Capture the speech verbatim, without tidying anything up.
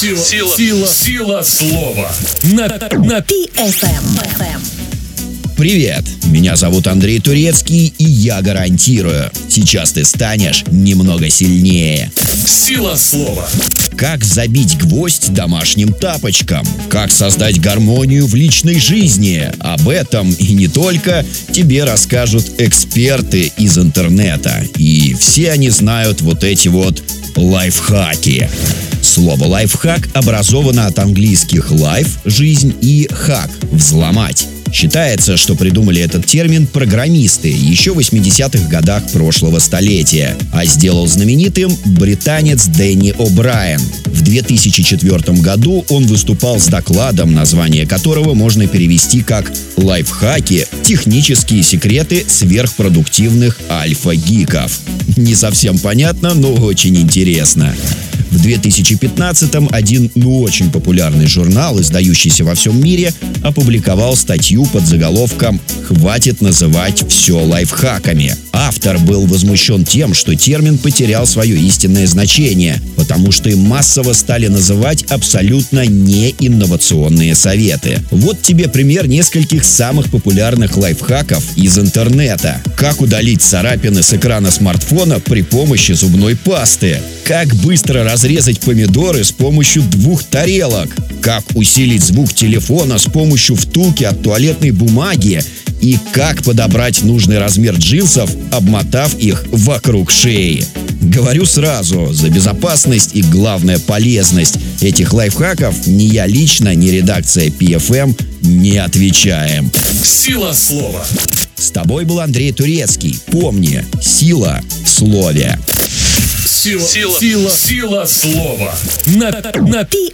Сила, сила, сила, сила слова. На, на пи эф эм. Привет, меня зовут Андрей Турецкий, и я гарантирую, сейчас ты станешь немного сильнее. Сила слова. Как забить гвоздь домашним тапочкам? Как создать гармонию в личной жизни? Об этом и не только тебе расскажут эксперты из интернета. И все они знают вот эти вот лайфхаки. Слово «лайфхак» образовано от английских «life» — «жизнь» и «hack» — «взломать». Считается, что придумали этот термин программисты еще в восьмидесятых годах прошлого столетия, а сделал знаменитым британец Дэнни О'Брайен. В две тысячи четвёртом году он выступал с докладом, название которого можно перевести как «Лайфхаки. Технические секреты сверхпродуктивных альфа-гиков». Не совсем понятно, но очень интересно. В две тысячи пятнадцатом один ну очень популярный журнал, издающийся во всем мире, опубликовал статью под заголовком «Хватит называть все лайфхаками». Автор был возмущен тем, что термин потерял свое истинное значение, потому что им массово стали называть абсолютно неинновационные советы. Вот тебе пример нескольких самых популярных лайфхаков из интернета. Как удалить царапины с экрана смартфона при помощи зубной пасты? Как быстро разрезать помидоры с помощью двух тарелок? Как усилить звук телефона с помощью втулки от туалетной бумаги? И как подобрать нужный размер джинсов, обмотав их вокруг шеи? Говорю сразу, за безопасность и, главное, полезность этих лайфхаков ни я лично, ни редакция пи эф эм не отвечаем. Сила слова. С тобой был Андрей Турецкий. Помни, сила в слове. Сила, сила, сила, сила слова. На, на пи